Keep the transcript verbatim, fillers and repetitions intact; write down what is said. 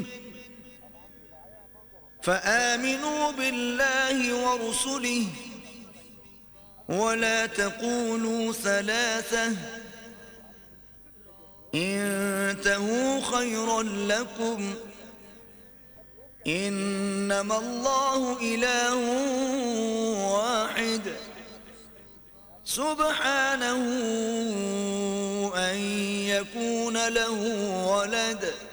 فآمنوا بالله ورسله ولا تقولوا ثلاثة انتهوا خيرا لكم إنما الله إله واحد سبحانه أن يكون له ولد